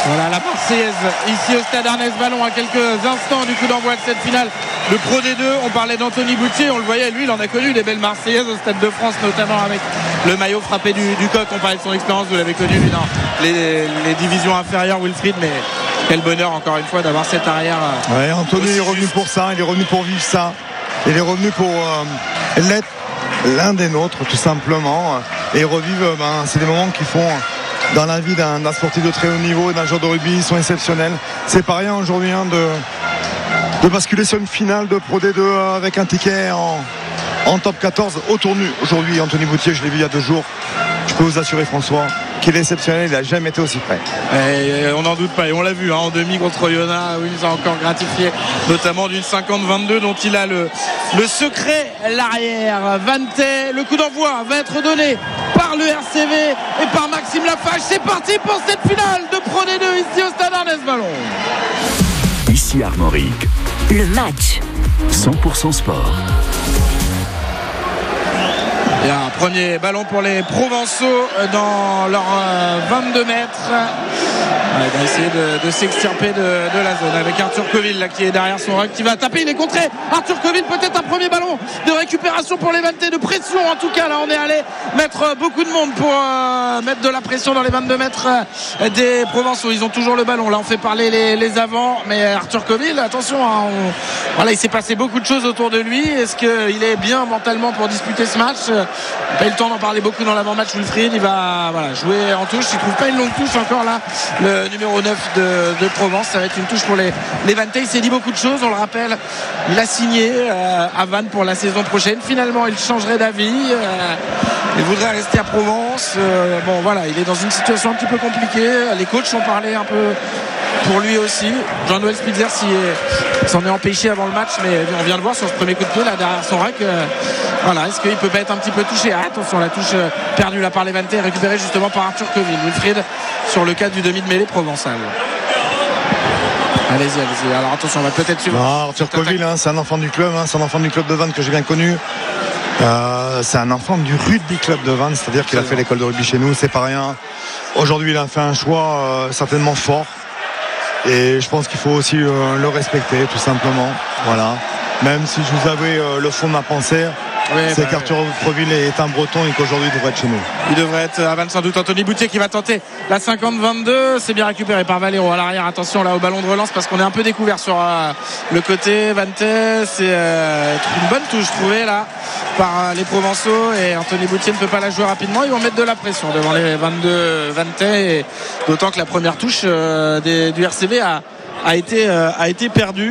Voilà la Marseillaise ici au stade Ernest Ballon à quelques instants du coup d'envoi de cette finale de Pro D2. On parlait d'Anthony Boutier, on le voyait, lui il en a connu des belles Marseillaises au Stade de France, notamment avec le maillot frappé du coq. On parlait de son expérience, vous l'avez connu lui dans les divisions inférieures, Wilfried, mais quel bonheur encore une fois d'avoir cet arrière. Ouais, Anthony est revenu pour ça, il est revenu pour vivre ça, il est revenu pour l'être l'un des nôtres tout simplement, et revivre, c'est des moments qui font dans la vie d'un sportif de très haut niveau et d'un joueur de rugby, ils sont exceptionnels. C'est pas rien aujourd'hui de basculer sur une finale de Pro D2 avec un ticket en top 14 au tournoi. Aujourd'hui, Anthony Boutier, je l'ai vu il y a 2 jours. Je peux vous assurer, François, qu'il est exceptionnel, il n'a jamais été aussi près. Et on n'en doute pas, et on l'a vu en demi contre Yona, où il nous a encore gratifié, notamment d'une 50-22 dont il a le secret, l'arrière. Vante, le coup d'envoi va être donné par le RCV et par Maxime Lafage. C'est parti pour cette finale de Pro D2 ici au stade Ernest Ballon. Ici Armorique, le match 100% sport. Et un premier ballon pour les Provençaux dans leurs 22 mètres. Il va essayer de s'extirper de la zone avec Arthur Coville là, qui est derrière son ruck, qui va taper, il est contré. Arthur Coville, peut-être un premier ballon de récupération pour les Vantais, de pression en tout cas. Là on est allé mettre beaucoup de monde pour mettre de la pression dans les 22 mètres des Provençaux. Ils ont toujours le ballon, là on fait parler les avants, mais Arthur Coville, attention, voilà, il s'est passé beaucoup de choses autour de lui. Est-ce qu'il est bien mentalement pour disputer ce match? On n'a pas eu le temps d'en parler beaucoup dans l'avant-match. Wilfried, il va jouer en touche, il ne trouve pas une longue touche encore là, le numéro 9 de Provence. Ça va être une touche pour les Vantais. Il s'est dit beaucoup de choses, on le rappelle, il a signé à Vannes pour la saison prochaine. Finalement il changerait d'avis, il voudrait rester à Provence. Bon voilà, il est dans une situation un petit peu compliquée. Les coachs ont parlé un peu pour lui aussi. Jean-Noël Spitzer s'en est empêché avant le match, mais on vient de voir sur ce premier coup de pied là derrière son rack. Voilà, est-ce qu'il peut pas être un petit peu touché? Attention, la touche perdue là par les Vantais, récupérée justement par Arthur Coville. Wilfried sur le cadre du demi de mêlée provençal. Allez-y. Alors attention, on va peut-être suivre. Arthur Coville, c'est un enfant du club, c'est un enfant du club de Vannes que j'ai bien connu. C'est un enfant du rugby club de Vannes, c'est-à-dire qu'il a fait l'école de rugby chez nous, c'est pas rien. Aujourd'hui, il a fait un choix certainement fort. Et je pense qu'il faut aussi le respecter, tout simplement. Voilà. Même si je vous avais le fond de ma pensée, c'est qu'Arthur Coville est un Breton et qu'aujourd'hui il devrait être chez nous. Il devrait être à Vannes sans doute. Anthony Boutier qui va tenter la 50-22. C'est bien récupéré par Valero à l'arrière. Attention là au ballon de relance parce qu'on est un peu découvert sur le côté Vantais. C'est une bonne touche trouvée là par les Provençaux et Anthony Boutier ne peut pas la jouer rapidement. Ils vont mettre de la pression devant les 22 Vantais, et d'autant que la première touche du RCV a été perdue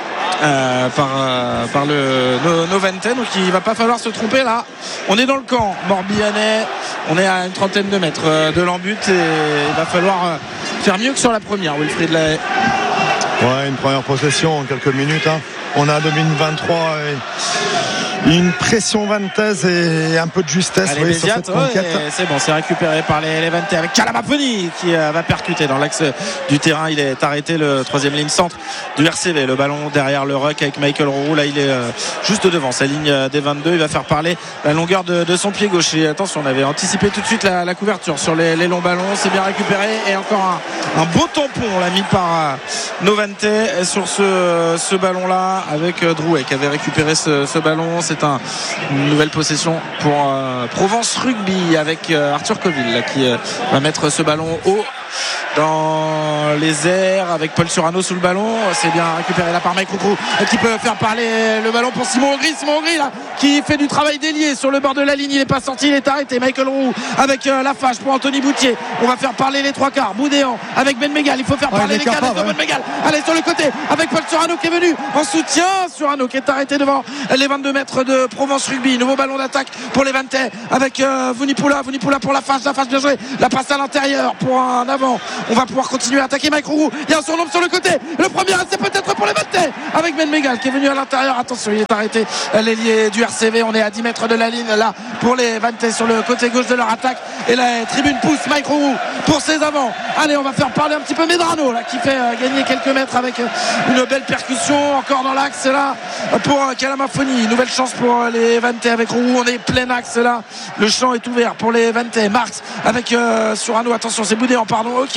par nos Vantais. Donc il va pas falloir se tromper là. On est dans le camp morbihanais, on est à une trentaine de mètres de l'embut et il va falloir faire mieux que sur la première. Wilfried Lahaye. Ouais, une première possession en quelques minutes. On a 2023 et une pression vantaise et un peu de justesse. Allez, sur cette conquête. C'est bon, c'est récupéré par les Vantais avec Kalamafoni qui va percuter dans l'axe du terrain. Il est arrêté, le troisième ligne centre du RCV. Le ballon derrière le ruck avec Michael Roux. Là, il est juste devant sa ligne des 22. Il va faire parler la longueur de son pied gauche. Et attention, on avait anticipé tout de suite la couverture sur les longs ballons. C'est bien récupéré et encore un beau tampon. On l'a mis par nos Vantais sur ce ballon-là avec Drouet qui avait récupéré ce ballon. C'est une nouvelle possession pour Provence Rugby avec Arthur Coville qui va mettre ce ballon haut dans les airs avec Paul Surano sous le ballon. C'est bien récupéré là par Mike Roucrou qui peut faire parler le ballon pour Simon Augry là qui fait du travail délié sur le bord de la ligne. Il n'est pas sorti, il est arrêté. Michael Roux avec Lafage pour Anthony Boutier. On va faire parler les trois quarts. Boudéan avec Ben Mégal. Il faut faire parler les cadres de Ben Mégal. Allez sur le côté avec Paul Surano qui est venu en soutien. Surano qui est arrêté devant les 22 mètres de Provence Rugby. Nouveau ballon d'attaque pour les Vantais avec Vunipola pour Lafage bien joué. La passe à l'intérieur pour un avant. On va pouvoir continuer à attaquer Mike Roux. Il y a un surnombre sur le côté. Le premier c'est peut-être pour les Vantais avec Ben Mégal qui est venu à l'intérieur. Attention, il est arrêté. L'ailier du RCV. On est à 10 mètres de la ligne là pour les Vantais sur le côté gauche de leur attaque. Et la tribune pousse Mike Roux pour ses avants. Allez, on va faire parler un petit peu Medrano là qui fait gagner quelques mètres avec une belle percussion encore dans l'axe là pour Kalamafoni. Nouvelle chance pour les Vantais avec Roux. On est plein axe là. Le champ est ouvert pour les Vantais. Marx avec Surano. Attention, c'est Boudéan qui est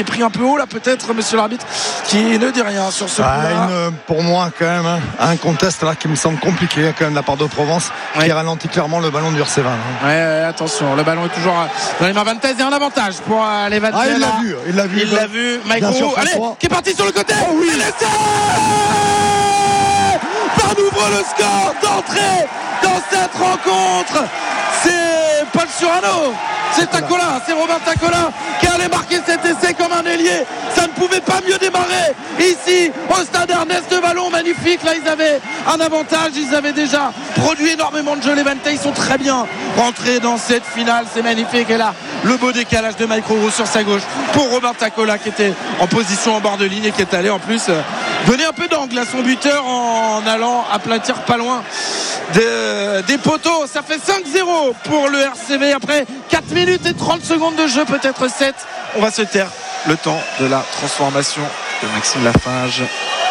pris un peu haut là peut-être, monsieur l'arbitre, qui ne dit rien sur ce coup-là. Pour moi quand même un contest là qui me semble compliqué quand même de la part de Provence, qui ralentit clairement le ballon du RC20. Ouais, attention, le ballon est toujours dans les mains Vantais et un avantage pour les Vantais. Il l'a vu. Mike Roux, allez, qui est parti sur le côté. Oh oui. Ça ouvre le score d'entrée dans cette rencontre. C'est Paul Surano, c'est Tacola, c'est Robin Tacola qui allait marquer cet essai comme un ailier. Ça ne pouvait pas mieux démarrer ici au stade Ernest Vallon. Magnifique, là ils avaient un avantage, ils avaient déjà produit énormément de jeux. Les Vantais, ils sont très bien rentrés dans cette finale, c'est magnifique. Et là le beau décalage de Mike Roux sur sa gauche pour Robin Tacola qui était en position en bord de ligne et qui est allé en plus donner un peu d'angle à son buteur en allant aplatir pas loin des poteaux. Ça fait 5-0 pour le RCV après 4 minutes et 30 secondes de jeu, peut-être 7. On va se taire le temps de la transformation de Maxime Lafage.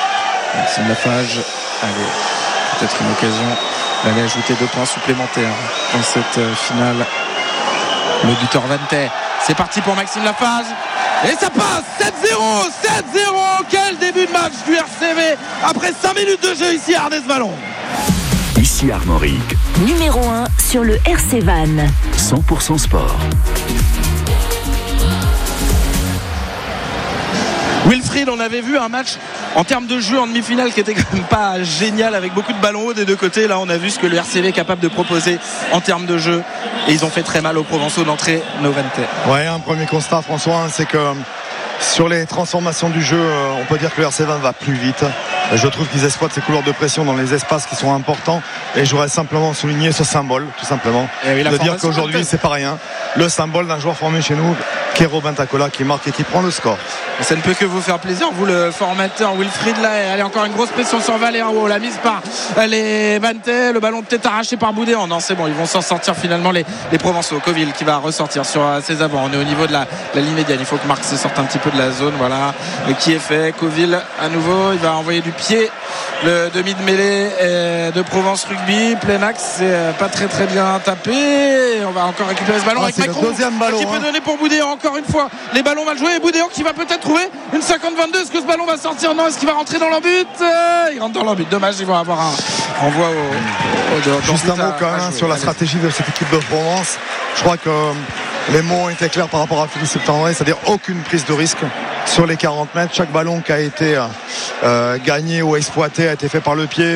Allez, peut-être une occasion d'aller ajouter 2 points supplémentaires dans cette finale. Le buteur Vantais, c'est parti pour Maxime Lafage et ça passe. 7-0. Quel début de match du RCV après 5 minutes de jeu ici à Ernest Vallon. Ici Armorique, numéro 1 sur le RC Van. 100% sport. Wilfried, on avait vu un match en termes de jeu en demi-finale qui était quand même pas génial avec beaucoup de ballons hauts des deux côtés. Là on a vu ce que le RCV est capable de proposer en termes de jeu et ils ont fait très mal aux Provençaux d'entrée, nos Vantais. Ouais, un premier constat François, c'est que sur les transformations du jeu, on peut dire que le RC20 va plus vite. Je trouve qu'ils exploitent ces couloirs de pression dans les espaces qui sont importants et j'aurais simplement souligné ce symbole, tout simplement, de dire qu'aujourd'hui c'est pas rien. Le symbole d'un joueur formé chez nous qui est Robin Tacola, qui marque et qui prend le score. Ça ne peut que vous faire plaisir, vous le formateur Wilfried. Là, elle est encore une grosse pression sur Valero, la mise par les Vantais, le ballon peut-être arraché par Boudéan. Non, c'est bon, ils vont s'en sortir finalement les Provençaux. Coville qui va ressortir sur ses avants. On est au niveau de la ligne médiane, il faut que Marc se sorte un petit peu de la zone, voilà, qui est fait. Coville à nouveau, il va envoyer du pied le demi de mêlée de Provence Rugby, plein axe, c'est pas très bien tapé. On va encore récupérer ce ballon avec Macron qui peut donner pour Boudéan encore une fois. Les ballons mal joués et Boudéan qui va peut-être trouver une 50-22. Est-ce que ce ballon va sortir? Non. Est-ce qu'il va rentrer dans leur but? Il rentre dans leur but. Dommage, ils vont avoir un renvoi juste un mot quand même sur la stratégie de cette équipe de Provence. Je crois que les mots ont été clairs par rapport à Philippe Septembre, c'est-à-dire aucune prise de risque sur les 40 mètres. Chaque ballon qui a été gagné ou exploité a été fait par le pied,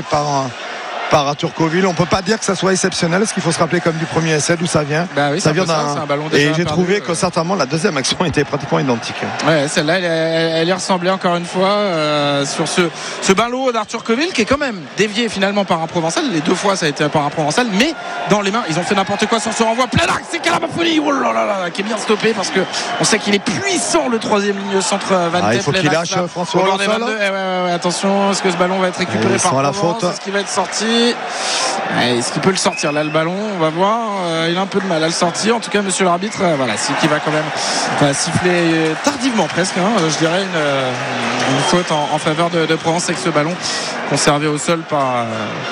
par Arthur Coville. On ne peut pas dire que ça soit exceptionnel, parce qu'il faut se rappeler comme du premier essai d'où ça vient. Bah oui, ça vient d'un ballon. Et j'ai trouvé que certainement la deuxième action était pratiquement identique. Ouais, celle-là, elle y ressemblait encore une fois sur ce ballon d'Arthur Coville qui est quand même dévié finalement par un Provençal. Les 2 fois ça a été par un Provençal, mais dans les mains, ils ont fait n'importe quoi sur ce renvoi. Plein axe, c'est Calabafoni, oh là là, qui est bien stoppé parce que on sait qu'il est puissant le 3e ligne centre Vantais. Il faut qu'il lâche François. Ouais, attention, est-ce que ce ballon va être récupéré par Provence? Est-ce qu'il va être sorti? Est-ce qu'il peut le sortir là, le ballon? On va voir. Il a un peu de mal à le sortir. En tout cas, monsieur l'arbitre, voilà, c'est qui va quand même siffler tardivement presque, je dirais une faute en faveur de Provence avec ce ballon conservé au sol par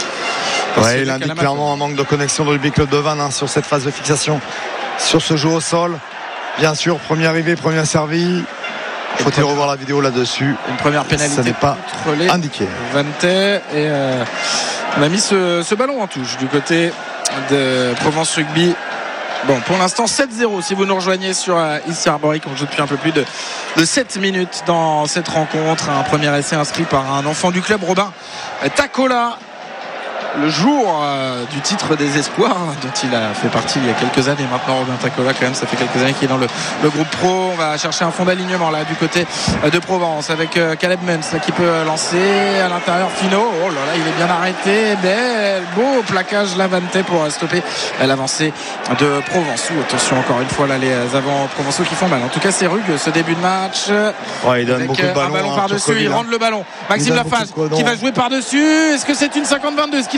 il indique clairement un manque de connexion de Rugby Club de Vannes sur cette phase de fixation sur ce jeu au sol. Bien sûr, premier arrivé, premier servi. Faut-il revoir la vidéo là-dessus? Une première pénalité. Ça n'est pas indiqué. Vantais et on a mis ce ballon en touche du côté de Provence Rugby. Bon, pour l'instant 7-0 si vous nous rejoignez sur ici Armorique. On joue depuis un peu plus de 7 minutes dans cette rencontre. Un premier essai inscrit par un enfant du club, Robin Tacola, le jour du titre des espoirs dont il a fait partie il y a quelques années maintenant. Robin Tacola, quand même, ça fait quelques années qu'il est dans le groupe pro. On va chercher un fond d'alignement là du côté de Provence avec Caleb Muntz là, qui peut lancer à l'intérieur. Finot, oh là là, il est bien arrêté, bel beau plaquage là, Vantais pour stopper l'avancée de Provence. Attention encore une fois là, les avants provençaux qui font mal. En tout cas c'est rugue ce début de match. Il donne beaucoup de ballons, un ballon par-dessus, il rentre le ballon. Maxime Lafage qui va jouer par-dessus. Est-ce que c'est une 50-22? Est-ce qu'il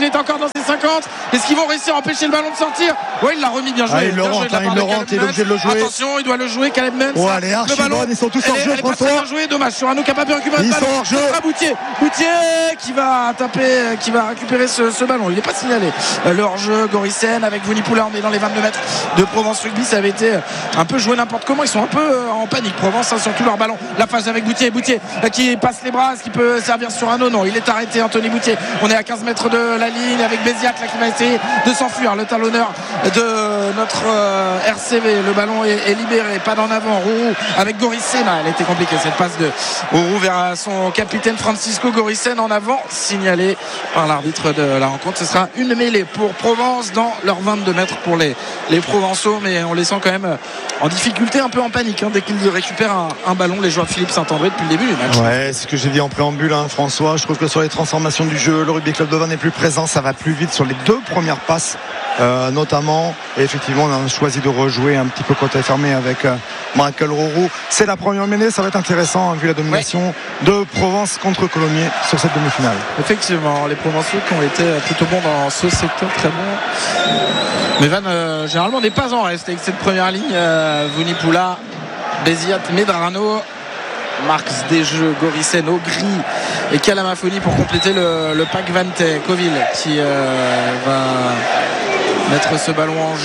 qu'il est encore dans ses 50. Est-ce qu'ils vont réussir à empêcher le ballon de sortir? Ouais, il l'a remis, bien joué. Il le rentre, il est obligé de le jouer. Attention, il doit le jouer, Caleb Nance. Ouais, les Archibald, ils sont tous hors jeu, François. Bien joué, dommage. Sorano capable de récupérer le ballon. Ils sont hors jeu. Boutier qui va taper, qui va récupérer ce ballon. Il n'est pas signalé. Le hors-jeu, Gorissen avec Vunipola, on est dans les 22 mètres de Provence Rugby. Ça avait été un peu joué n'importe comment. Ils sont un peu en panique, Provence, hein, surtout leur ballon. La phase avec Boutier qui passe les bras, est-ce qu'il peut servir sur Sorano? Non, il est arrêté, Anthony Boutier. On est à 15 mètres de la ligne avec Béziat là, qui va essayer de s'enfuir. Le talonneur de notre RCV. Le ballon est libéré, pas d'en avant. Rourou avec Gorissen. Elle était compliquée cette passe de Rourou vers son capitaine Francisco Gorissen en avant, signalé par l'arbitre de la rencontre. Ce sera une mêlée pour Provence dans leurs 22 mètres pour les Provençaux, mais on les sent quand même en difficulté, un peu en panique dès qu'ils récupèrent un ballon, les joueurs de Philippe Saint-André depuis le début du match. Ouais, c'est ce que j'ai dit en préambule, François. Je trouve que sur les transformations du jeu, le Rugby Club de Vannes est plus présent, ça va plus vite sur les deux premières passes notamment, et effectivement on a choisi de rejouer un petit peu côté fermé avec Michael Rourou. C'est la première mêlée, ça va être intéressant vu la domination de Provence contre Colomiers sur cette demi-finale. Effectivement, les Provençaux qui ont été plutôt bons dans ce secteur, très bons, mais Vannes généralement n'est pas en reste avec cette première ligne. Vunipola, Béziat, Medrano, Marx des jeux, Gorissen, Augry et Kalamafoni pour compléter le pack Vantais. Coville qui va mettre ce ballon en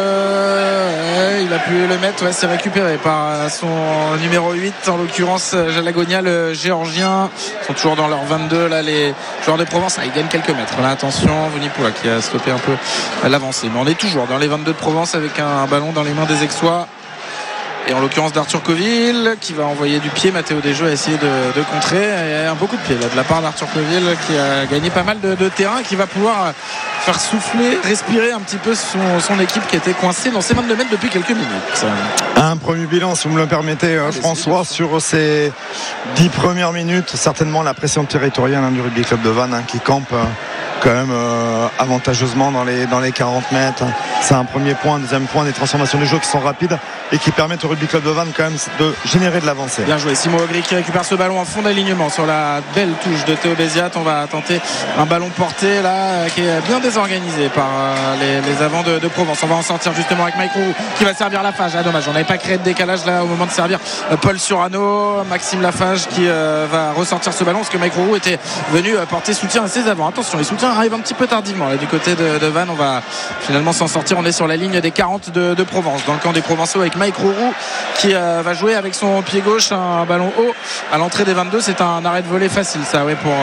jeu. Il a pu le mettre, c'est récupéré par son numéro 8, en l'occurrence Jalagonia, le géorgien. Ils sont toujours dans leur 22 là, les joueurs de Provence. Ils gagnent quelques mètres là, attention, Vunipola qui a stoppé un peu l'avancée, mais on est toujours dans les 22 de Provence avec un ballon dans les mains des Aixois. Et en l'occurrence d'Arthur Coville qui va envoyer du pied. Mathéo Desjeux a essayé de contrer. Il y a beaucoup de pied là, de la part d'Arthur Coville qui a gagné pas mal de terrain et qui va pouvoir faire souffler, respirer un petit peu son équipe qui était coincée dans ses 22 mètres depuis quelques minutes. Un premier bilan, si vous me le permettez, François, sur ces 10 premières minutes. Certainement la pression territoriale du Rugby Club de Vannes qui campe quand même avantageusement dans les 40 mètres. C'est un premier point. Deuxième point, des transformations du jeu qui sont rapides et qui permettent au Rugby Club de Vannes quand même de générer de l'avancée. Bien joué, Simon Augry qui récupère ce ballon en fond d'alignement sur la belle touche de Théo Béziat. On va tenter un ballon porté là qui est bien désorganisé par les avants de Provence. On va en sortir justement avec Mike Roux qui va servir Lafage. Dommage, on n'avait pas créé de décalage là au moment de servir Paul Sorano. Maxime Lafage qui va ressortir ce ballon parce que Mike Roux était venu porter soutien à ses avants. Attention, les soutiens arrivent un petit peu tardivement là du côté de Vannes. On va finalement s'en sortir. On est sur la ligne des 40 de Provence dans le camp des Provençaux avec Mike Roux qui va jouer avec son pied gauche un ballon haut à l'entrée des 22. C'est un arrêt de volée facile ça, oui, pour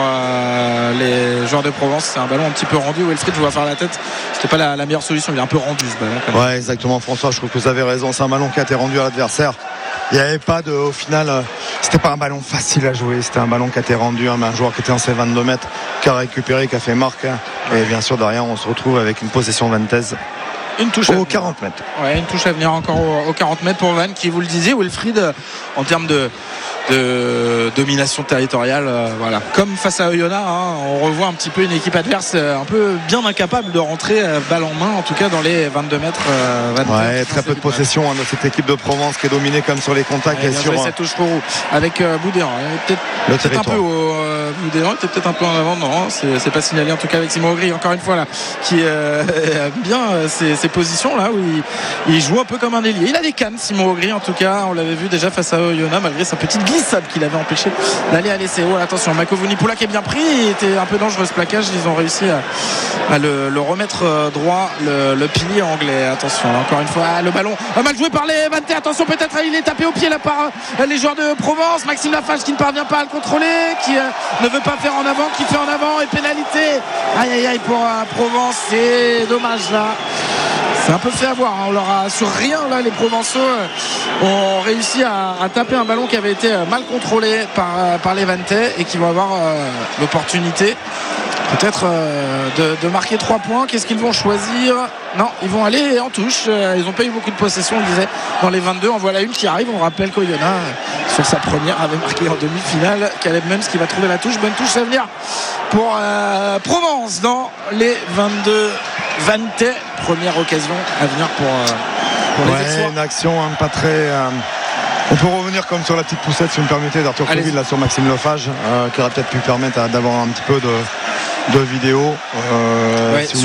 les joueurs de Provence. C'est un ballon un petit peu rendu. Wilfried, je vois faire la tête, c'était pas la meilleure solution. Il est un peu rendu ce ballon quand même. Ouais, exactement, François, je trouve que vous avez raison. C'est un ballon qui a été rendu à l'adversaire. Il n'y avait pas au final, c'était pas un ballon facile à jouer, c'était un ballon qui a été rendu à un joueur qui était en ses 22 mètres, qui a récupéré, qui a fait marque, et bien sûr derrière on se retrouve avec une possession vantaise. Une touche aux 40 mètres. Ouais, une touche à venir encore aux 40 mètres pour Vannes qui, vous le disiez, Wilfried, en termes de domination territoriale, voilà. Comme face à Oyonnax, on revoit un petit peu une équipe adverse un peu bien incapable de rentrer balle en main, en tout cas dans les 22 mètres. Ouais, très peu de possession de cette équipe de Provence qui est dominée comme sur les contacts et sur cette touche pour vous avec Boudéan. Peut-être un peu Boudéan était peut-être un peu en avant, non, c'est pas signalé en tout cas avec Simon Augry encore une fois là qui aime bien ces positions là où il joue un peu comme un ailier. Il a des cannes Simon Augry en tout cas, on l'avait vu déjà face à Oyonnax malgré sa petite glissade qu'il avait empêché d'aller à l'essai. Oh, attention, Mako Vunipola qui est bien pris, il était un peu dangereux ce plaquage, ils ont réussi à le remettre droit, le pilier anglais. Attention là, encore une fois le ballon mal joué par les Vantais, attention, peut-être il est tapé au pied là par les joueurs de Provence. Maxime Lafage qui ne parvient pas à le contrôler, qui ne veut pas faire en avant, qui fait en avant, et pénalité aïe pour Provence. C'est dommage là, c'est un peu fait avoir, on leur a sur rien là. Les Provençaux ont réussi à taper un ballon qui avait été mal contrôlé par les Vantais et qui vont avoir l'opportunité peut-être de marquer 3 points. Qu'est-ce qu'ils vont choisir? Non, ils vont aller en touche. Ils n'ont pas eu beaucoup de possession, on le disait, dans les 22. En voilà une qui arrive. On rappelle qu'Oyonnax sur sa première avait marqué en demi-finale. Caleb Mums qui va trouver la touche. Bonne touche à venir pour Provence dans les 22 Vantais. Première occasion à venir pour les Aixois. Une action pas très On peut revenir comme sur la petite poussette, si vous me permettez, d'Arthur Coville, là sur Maxime Lefage, qui aurait peut-être pu permettre d'avoir un petit peu de vidéo. Ouais, si